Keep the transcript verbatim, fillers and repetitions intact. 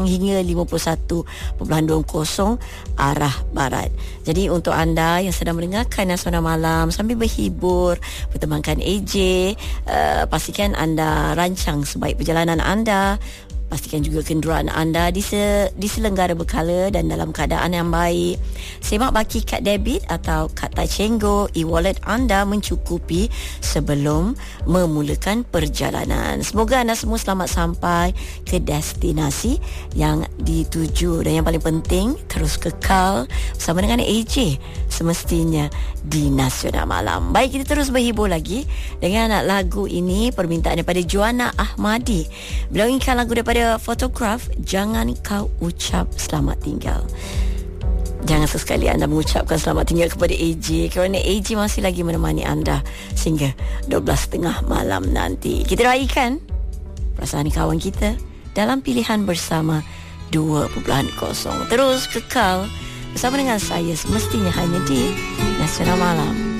kosong hingga lima puluh satu perpuluhan dua kosong arah barat. Jadi untuk anda yang sedang mendengarkan Suara Malam sambil berhibur, bertemankan A J, uh, pastikan anda rancang sebaik perjalanan anda. Pastikan juga kenderaan anda dise, diselenggara berkala dan dalam keadaan yang baik. Semak baki kad debit atau kad Tachengo e-wallet anda mencukupi sebelum memulakan perjalanan. Semoga anda semua selamat sampai ke destinasi yang dituju. Dan yang paling penting, terus kekal bersama dengan A J semestinya di Nasional Malam. Baik, kita terus berhibur lagi dengan lagu ini, permintaan daripada Joanna Ahmadi. Beliau inginkan lagu daripada Photograph, Jangan Kau Ucap Selamat Tinggal. Jangan sesekali anda mengucapkan selamat tinggal kepada A J, kerana A J masih lagi menemani anda sehingga dua belas tiga puluh malam nanti. Kita raikan perasaan kawan kita dalam Pilihan Bersama dua kosong. Terus kekal bersama dengan saya semestinya hanya di Nasional Malam.